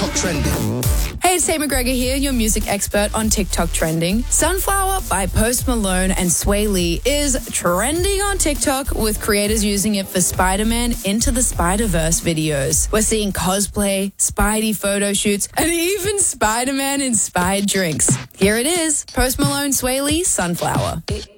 TikTok trending. Hey, it's Tate McGregor here, your music expert on TikTok trending. Sunflower by Post Malone and Sway Lee is trending on TikTok, with creators using it for Spider-Man Into the Spider-Verse videos. We're seeing cosplay, Spidey photo shoots, and even Spider-Man inspired drinks. Here it is, Post Malone, Sway Lee, Sunflower.